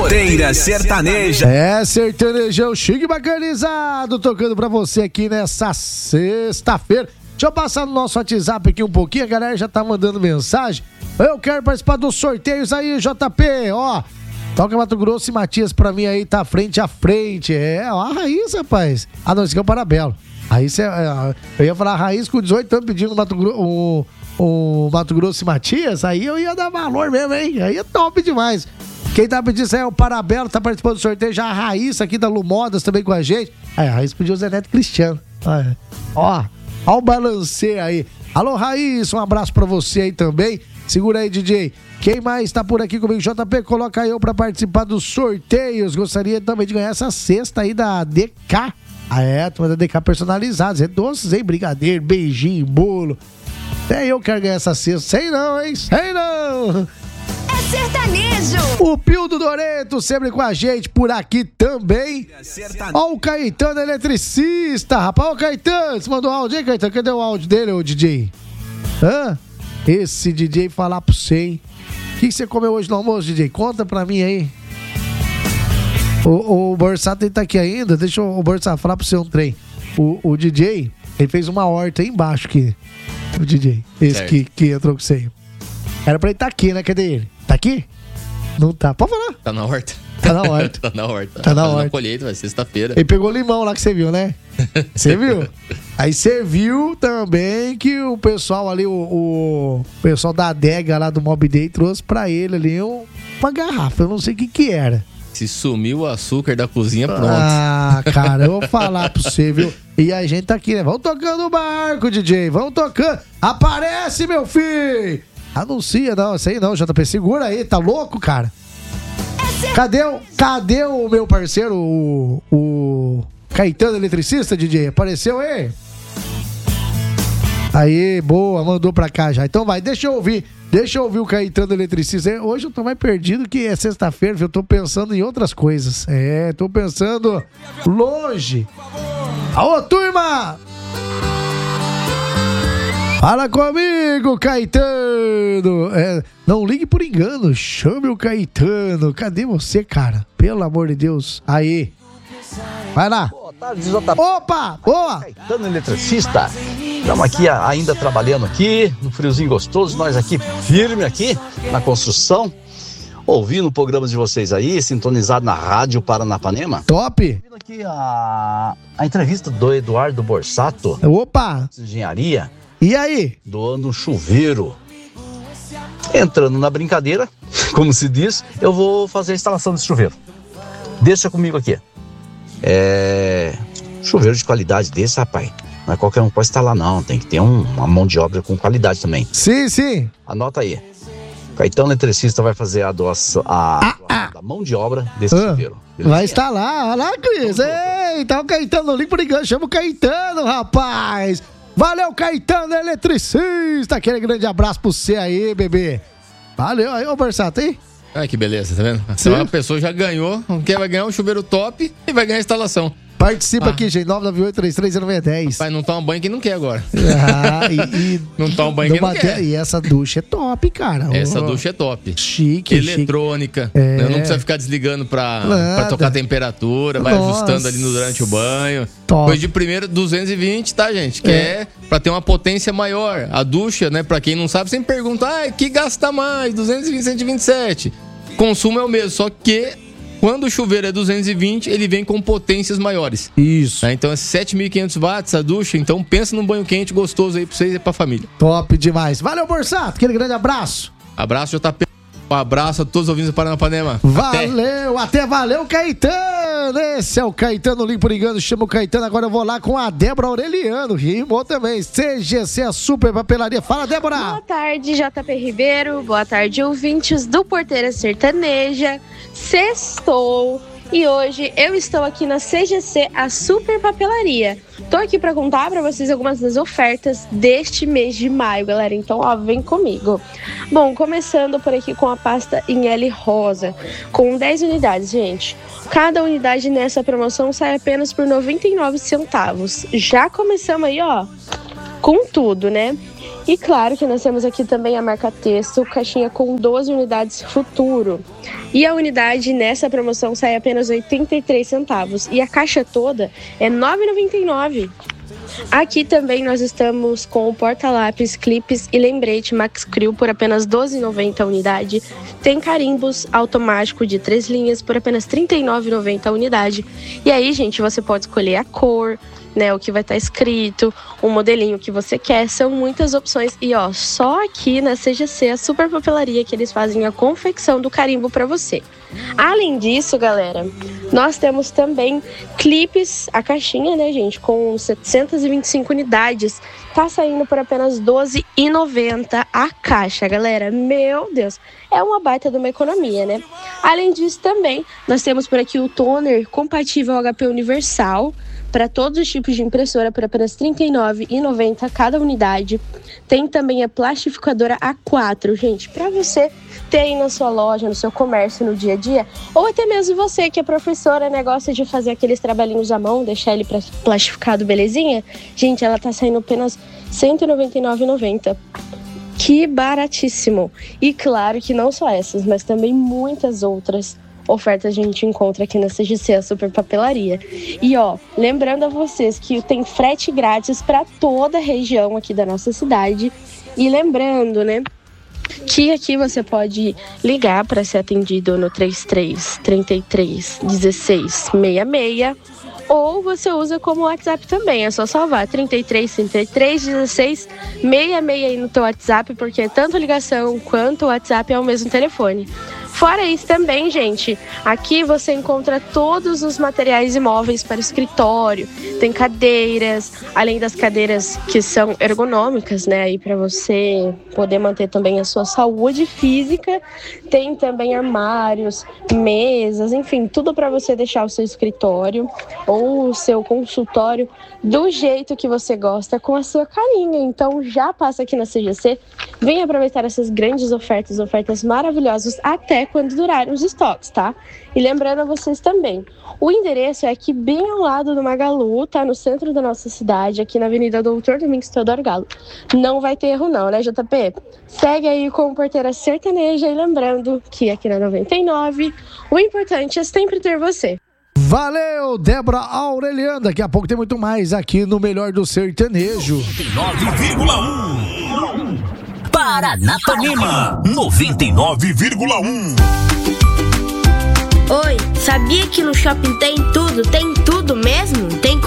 Porteira Sertaneja. É, sertanejão chique e bacanizado, tocando pra você aqui nessa sexta-feira. Deixa eu passar no nosso WhatsApp aqui um pouquinho, a galera já tá mandando mensagem. Eu quero participar dos sorteios aí, JP, ó. Toca Mato Grosso e Matias pra mim aí, tá frente a frente. É, ó, a Raiz, rapaz. Ah, não, esse aqui é o Parabelo. Raiz, eu ia falar Raiz com 18 anos pedindo o Mato Grosso e Matias, aí eu ia dar valor mesmo, hein? Aí é top demais. Quem tá pedindo isso aí é o Parabelo, tá participando do sorteio, já a Raíssa aqui da Lumodas também com a gente. Aí a Raíssa pediu o Zé Neto Cristiano. Ó o balancê aí. Alô, Raíssa, um abraço pra você aí também. Segura aí, DJ. Quem mais tá por aqui comigo? JP, coloca eu pra participar dos sorteios. Gostaria também de ganhar essa cesta aí da DK. Ah, é, turma da DK personalizados. É doces, hein? Brigadeiro, beijinho, bolo. Até eu quero ganhar essa cesta. Sei não, hein? Sei não. É sertanejo. O Pio do Doreto sempre com a gente por aqui também. Ó o Caetano eletricista, rapaz. Ó o Caetano, você mandou áudio, hein, Caetano? Cadê o áudio dele, ô DJ? Esse DJ falar pra você, hein? O que você comeu hoje no almoço, DJ? Conta pra mim aí. O Borsato tá aqui ainda. Deixa o Borsato falar pra você um trem. O DJ, ele fez uma horta aí embaixo aqui. O DJ, esse que entrou com você. Era pra ele estar aqui, né? Cadê ele? Tá aqui? Não tá. Pode falar. Tá na horta. Tá na horta. Tá na horta. Tá na horta. Na colheita, vai sexta-feira. Ele pegou limão lá que você viu, né? Você viu? Aí você viu também que o pessoal ali, o pessoal da adega lá do Mob Day trouxe pra ele ali uma garrafa. Eu não sei o que era. Se sumiu o açúcar da cozinha, pronto. Ah, cara, eu vou falar pra você, viu? E a gente tá aqui, né? Vamos tocando o barco, DJ. Vamos tocando. Aparece, meu filho! Anuncia, não, isso aí não, JP. Segura aí, tá louco, cara? Cadê o meu parceiro, o Caetano eletricista, DJ? Apareceu aí? Aí, boa, mandou pra cá já. Então vai, deixa eu ouvir o Caetano eletricista. Hoje eu tô mais perdido que é sexta-feira, eu tô pensando em outras coisas. Tô pensando longe. Alô, turma! Fala comigo, Caetano! Não ligue por engano, chame o Caetano. Cadê você, cara? Pelo amor de Deus. Aí. Vai lá. Boa tarde, JP. Opa, boa. Caetano eletricista. Estamos aqui ainda trabalhando aqui, no friozinho gostoso. Nós aqui, firme aqui, na construção. Ouvindo o programa de vocês aí, sintonizado na Rádio Paranapanema. Top. Ouvindo aqui a entrevista do Eduardo Borsato. Opa. Engenharia. E aí? Doando um chuveiro. Entrando na brincadeira, como se diz, eu vou fazer a instalação desse chuveiro. Deixa comigo aqui. Chuveiro de qualidade desse, rapaz. Não é qualquer um que pode instalar, não. Tem que ter uma mão de obra com qualidade também. Sim. Anota aí. Caetano eletricista vai fazer a doação da mão de obra desse chuveiro. Beleza? Vai instalar. Olha lá, Cris. Eita, o Caetano, não liga por engano. Chama o Caetano, rapaz. Valeu, Caetano eletricista. Aquele grande abraço pra você aí, bebê. Valeu aí, ô Borsato, hein? Ai, que beleza, tá vendo? Então a pessoa já ganhou, vai ganhar um chuveiro top e vai ganhar a instalação. Participa aqui, gente, 998-33-0910. Pai, não toma banho quem não quer agora. Não toma banho quem não quer. E essa ducha é top, cara. Essa ducha é top. Chique. Eletrônica. Não precisa ficar desligando pra tocar a temperatura, vai ajustando ali durante o banho. Top. Coisa de primeiro 220, tá, gente? Que é pra ter uma potência maior. A ducha, né, pra quem não sabe, sempre pergunta, que gasta mais? 220, 127. Consumo é o mesmo, só que quando o chuveiro é 220, ele vem com potências maiores. Isso. Então é 7.500 watts a ducha. Então pensa num banho quente gostoso aí pra vocês e pra família. Top demais. Valeu, Borsato. Aquele grande abraço. Abraço, JP. Um abraço a todos os ouvintes do Paranapanema. Valeu, Caetano. Esse é o Caetano, limpo por engano. Chama o Caetano. Agora eu vou lá com a Débora Aureliano. Rimou também. CGC, a super papelaria. Fala, Débora. Boa tarde, JP Ribeiro. Boa tarde, ouvintes do Porteira Sertaneja. Sextou. E hoje eu estou aqui na CGC, a Super Papelaria. Tô aqui para contar para vocês algumas das ofertas deste mês de maio, galera. Então, vem comigo. Bom, começando por aqui com a pasta em L rosa, com 10 unidades, gente. Cada unidade nessa promoção sai apenas por 99 centavos. Já começamos aí, com tudo, né? E claro que nós temos aqui também a marca Texto, caixinha com 12 unidades Futuro. E a unidade nessa promoção sai apenas 83 centavos. E a caixa toda é R$ 9,99. Aqui também nós estamos com o porta-lápis, clipes e lembrete Max Crew por apenas R$ 12,90 a unidade. Tem carimbos automático de 3 linhas por apenas R$ 39,90 a unidade. E aí, gente, você pode escolher a cor, né, o que vai estar escrito, o modelinho que você quer, são muitas opções. E ó, só aqui na CGC, a super papelaria, que eles fazem a confecção do carimbo para você. Além disso, galera, nós temos também clipes, a caixinha, né, gente, com 725 unidades, tá saindo por apenas R$ 12,90 a caixa, galera. Meu Deus, é uma baita de uma economia, né? Além disso também, nós temos por aqui o toner compatível HP Universal, para todos os tipos de impressora por apenas R$ 39,90 cada unidade. Tem também a plastificadora A4, gente, para você ter aí na sua loja, no seu comércio, no dia a dia, ou até mesmo você que é professora, né, gosta de fazer aqueles trabalhinhos à mão, deixar ele plastificado belezinha. Gente, ela tá saindo apenas R$ 199,90. Que baratíssimo! E claro que não só essas, mas também muitas outras ofertas a gente encontra aqui na CGC, a Super Papelaria. E ó, lembrando a vocês que tem frete grátis para toda a região aqui da nossa cidade. E lembrando, né, que aqui você pode ligar para ser atendido no 33 33 16 66, ou você usa como WhatsApp também. É só salvar 33 33 16 66 aí no teu WhatsApp, porque tanto ligação quanto WhatsApp é o mesmo telefone. Fora isso também, gente, aqui você encontra todos os materiais e móveis para o escritório. Tem cadeiras, além das cadeiras que são ergonômicas, né, aí para você poder manter também a sua saúde física. Tem também armários, mesas, enfim, tudo para você deixar o seu escritório ou o seu consultório do jeito que você gosta, com a sua carinha. Então já passa aqui na CGC, vem aproveitar essas grandes ofertas maravilhosas até quando durarem os estoques, tá? E lembrando a vocês também, o endereço é aqui bem ao lado do Magalu, tá? No centro da nossa cidade, aqui na Avenida Doutor Domingos Teodoro Galo. Não vai ter erro não, né, JP? Segue aí com o Porteira Sertaneja e lembrando que aqui na 99, o importante é sempre ter você. Valeu, Débora Aureliano. Daqui a pouco tem muito mais aqui no Melhor do Sertanejo. 9,1 Paranapanema 99,1. Oi, sabia que no shopping tem tudo mesmo? Tem